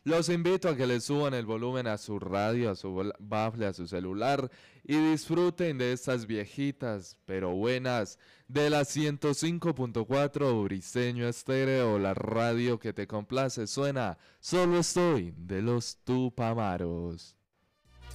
Los invito a que le suban el volumen a su radio, a su bafle, a su celular y disfruten de estas viejitas pero buenas de la 105.4 Briseño Estéreo, la radio que te complace. Suena Solo estoy de los Tupamaros.